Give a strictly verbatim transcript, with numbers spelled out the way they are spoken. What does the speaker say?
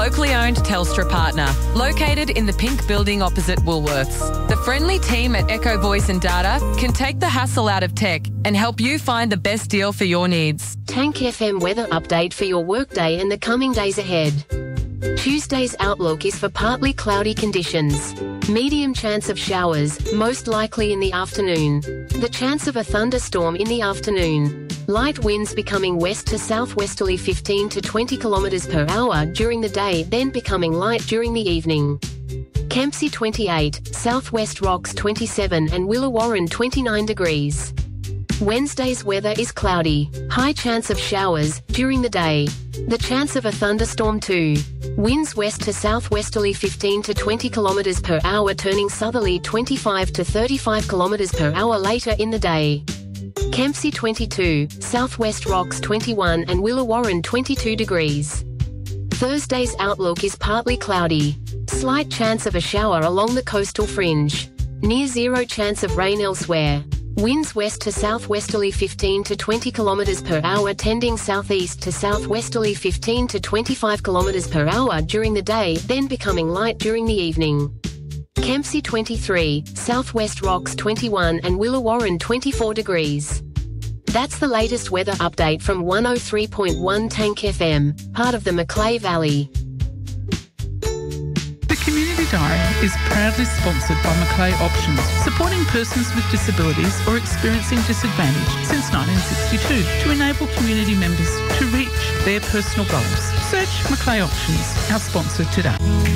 locally owned Telstra partner, located in the pink building opposite Woolworths. The friendly team at Echo Voice and Data can take the hassle out of tech and help you find the best deal for your needs. Tank F M weather update for your workday and the coming days ahead. Tuesday's outlook is for partly cloudy conditions. Medium chance of showers, most likely in the afternoon. The chance of a thunderstorm in the afternoon. Light winds becoming west to southwesterly fifteen to twenty kilometres per hour during the day, then becoming light during the evening. Kempsey twenty-eight, Southwest Rocks twenty-seven and Willawarren twenty-nine degrees. Wednesday's weather is cloudy. High chance of showers during the day. The chance of a thunderstorm too. Winds west to southwesterly fifteen to twenty kilometres per hour, turning southerly twenty-five to thirty-five kilometres per hour later in the day. Kempsey twenty-two, Southwest Rocks twenty-one and Willawarren twenty-two degrees. Thursday's outlook is partly cloudy. Slight chance of a shower along the coastal fringe. Near zero chance of rain elsewhere. Winds west to southwesterly fifteen to twenty kilometres per hour, tending southeast to southwesterly fifteen to twenty-five kilometres per hour during the day, then becoming light during the evening. Kempsey twenty-three, Southwest Rocks twenty-one and Willawarren twenty-four degrees. That's the latest weather update from one oh three point one Tank F M, part of the Macleay Valley. The Community Diary is proudly sponsored by Macleay Options, supporting persons with disabilities or experiencing disadvantage since nineteen sixty-two to enable community members to reach their personal goals. Search Macleay Options, our sponsor today.